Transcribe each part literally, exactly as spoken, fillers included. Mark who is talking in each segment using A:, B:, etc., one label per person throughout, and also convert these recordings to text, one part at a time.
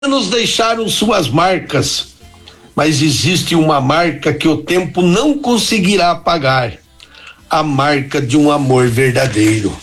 A: anos deixaram suas marcas, mas existe uma marca que o tempo não conseguirá apagar, a marca de um amor verdadeiro.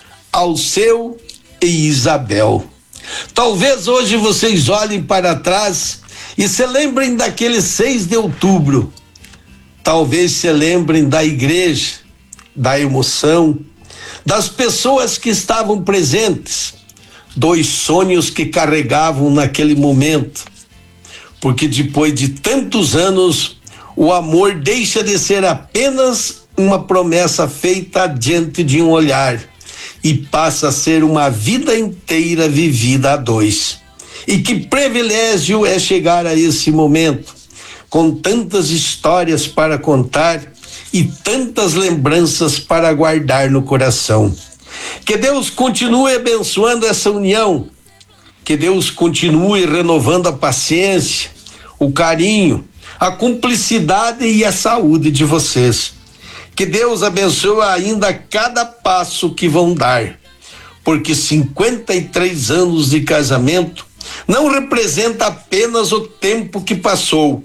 A: Alceu e Isabel. Talvez hoje vocês olhem para trás e se lembrem daquele seis de outubro. Talvez se lembrem da igreja, da emoção, das pessoas que estavam presentes, dois sonhos que carregavam naquele momento. Porque depois de tantos anos, o amor deixa de ser apenas uma promessa feita diante de um olhar e passa a ser uma vida inteira vivida a dois. E que privilégio é chegar a esse momento, com tantas histórias para contar e tantas lembranças para guardar no coração. Que Deus continue abençoando essa união, que Deus continue renovando a paciência, o carinho, a cumplicidade e a saúde de vocês. Que Deus abençoe ainda cada passo que vão dar, porque cinquenta e três anos de casamento não representa apenas o tempo que passou,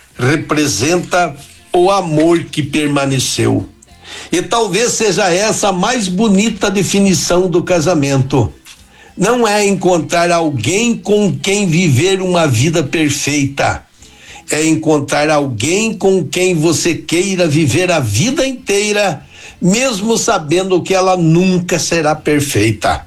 A: representa o amor que permaneceu. E talvez seja essa a mais bonita definição do casamento. Não é encontrar alguém com quem viver uma vida perfeita. É encontrar alguém com quem você queira viver a vida inteira, mesmo sabendo que ela nunca será perfeita.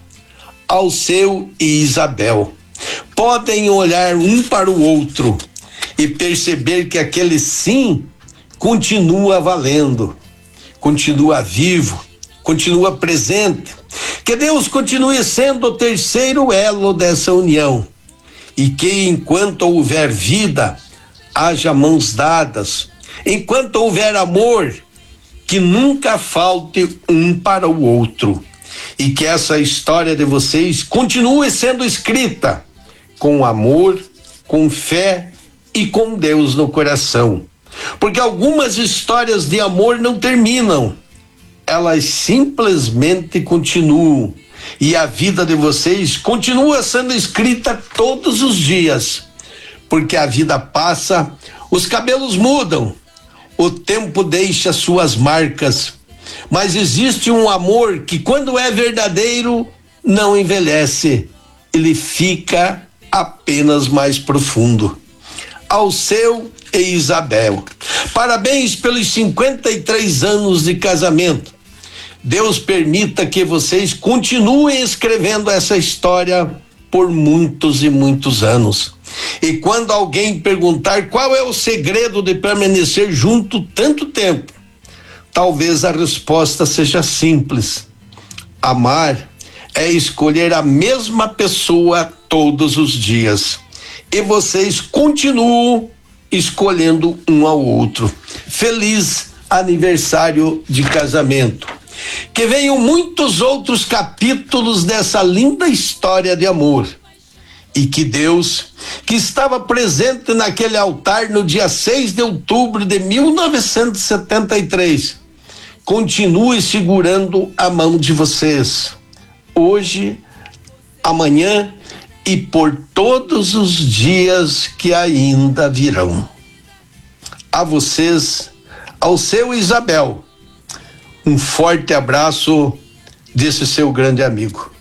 A: Alceu e Isabel podem olhar um para o outro e perceber que aquele sim continua valendo, continua vivo, continua presente. Que Deus continue sendo o terceiro elo dessa união e que enquanto houver vida, haja mãos dadas. Enquanto houver amor, que nunca falte um para o outro e que essa história de vocês continue sendo escrita com amor, com fé e com Deus no coração. Porque algumas histórias de amor não terminam, elas simplesmente continuam e a vida de vocês continua sendo escrita todos os dias, porque a vida passa, os cabelos mudam, o tempo deixa suas marcas, mas existe um amor que quando é verdadeiro não envelhece, ele fica apenas mais profundo. Alceu e Isabel, parabéns pelos cinquenta e três anos de casamento. Deus permita que vocês continuem escrevendo essa história por muitos e muitos anos. E quando alguém perguntar qual é o segredo de permanecer junto tanto tempo, talvez a resposta seja simples: amar é escolher a mesma pessoa todos os dias. E vocês continuam escolhendo um ao outro. Feliz aniversário de casamento. Que venham muitos outros capítulos dessa linda história de amor. E que Deus, que estava presente naquele altar no dia seis de outubro de mil novecentos e setenta e três, continue segurando a mão de vocês. Hoje, amanhã e por todos os dias que ainda virão. A vocês, Alceu e Isabel, um forte abraço desse seu grande amigo.